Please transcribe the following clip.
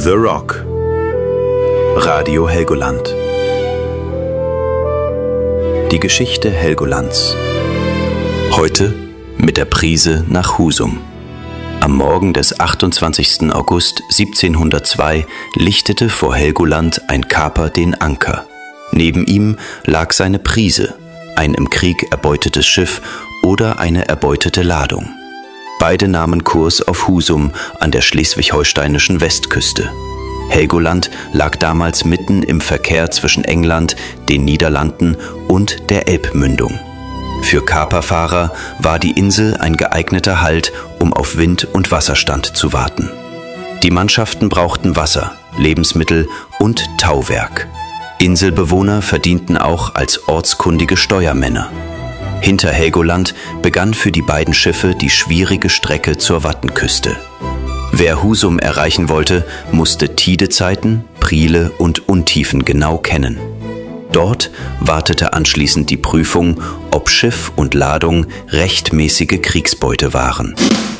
The Rock. Radio Helgoland. Die Geschichte Helgolands. Heute mit der Prise nach Husum. Am Morgen des 28. August 1702 lichtete vor Helgoland ein Kaper den Anker. Neben ihm lag seine Prise, ein im Krieg erbeutetes Schiff oder eine erbeutete Ladung. Beide nahmen Kurs auf Husum an der schleswig-holsteinischen Westküste. Helgoland lag damals mitten im Verkehr zwischen England, den Niederlanden und der Elbmündung. Für Kaperfahrer war die Insel ein geeigneter Halt, um auf Wind und Wasserstand zu warten. Die Mannschaften brauchten Wasser, Lebensmittel und Tauwerk. Inselbewohner verdienten auch als ortskundige Steuermänner. Hinter Helgoland begann für die beiden Schiffe die schwierige Strecke zur Wattenküste. Wer Husum erreichen wollte, musste Tidezeiten, Priele und Untiefen genau kennen. Dort wartete anschließend die Prüfung, ob Schiff und Ladung rechtmäßige Kriegsbeute waren.